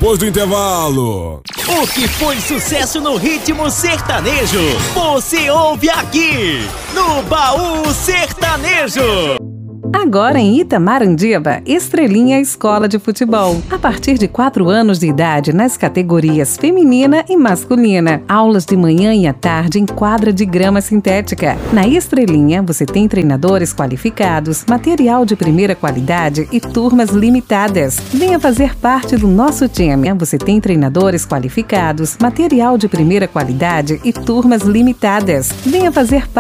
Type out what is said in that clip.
depois do intervalo. O que foi sucesso no ritmo sertanejo, você ouve aqui, no Baú Sertanejo. Agora em Itamarandíba, Estrelinha Escola de Futebol. A partir de 4 anos de idade nas categorias feminina e masculina. Aulas de manhã e à tarde em quadra de grama sintética. Na Estrelinha, você tem treinadores qualificados, material de primeira qualidade e turmas limitadas. Venha fazer parte do nosso time. Você tem treinadores qualificados, material de primeira qualidade e turmas limitadas. Venha fazer parte